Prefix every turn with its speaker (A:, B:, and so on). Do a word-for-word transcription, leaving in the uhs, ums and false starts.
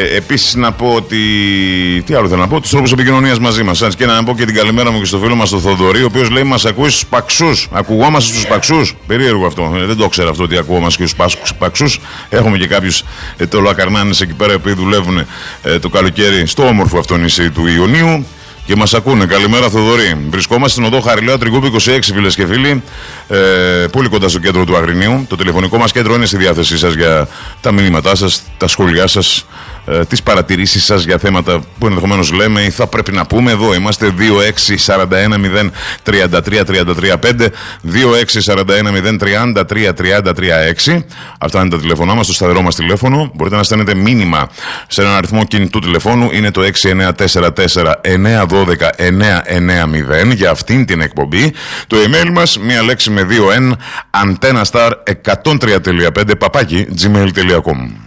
A: επίσης να πω ότι. Τι άλλο θέλω να πω, τους τρόπους επικοινωνίας μαζί μας. Και να πω και την καλημέρα μου και στο φίλο μας τον Θοδωρή, ο οποίος λέει μας ακούει στους παξούς. Ακουγόμαστε στους παξούς. Περίεργο αυτό. Ε, δεν το ξέρω αυτό ότι ακουγόμαστε και στους παξούς. Έχουμε και κάποιους ε, τολακαρνάνες εκεί πέρα που δουλεύουν ε, το καλοκαίρι στο όμορφο αυτό νησί του Ιωνίου. Και μας ακούνε. Καλημέρα, Θοδωρή. Βρισκόμαστε στην οδό Χαριλάου Τρικούπη είκοσι έξι, φίλες και φίλοι. Ε, πολύ κοντά στο κέντρο του Αγρινίου. Το τηλεφωνικό μας κέντρο είναι στη διάθεσή σας για τα μηνύματά σας, τα σχόλιά σας, ε, τις παρατηρήσεις σας για θέματα που ενδεχομένως λέμε ή θα πρέπει να πούμε. Εδώ είμαστε δύο έξι τέσσερα ένα μηδέν τρία τρία τρία τρία πέντε, δύο έξι τέσσερα ένα μηδέν τρία τρία τρία τρία έξι. Αυτά είναι τα τηλεφωνά μας, το σταθερό μας τηλέφωνο. Μπορείτε να στέλνετε μήνυμα σε έναν αριθμό κινητού τηλεφώνου. Είναι το έξι εννιά τέσσερα τέσσερα εννιά ένα δύο εννιά εννιά μηδέν για αυτήν την εκπομπή. Το email μας, μία λέξη με δύο εν, antenastar εκατόν τρία τελεία πέντε παπάκι gmail τελεία com.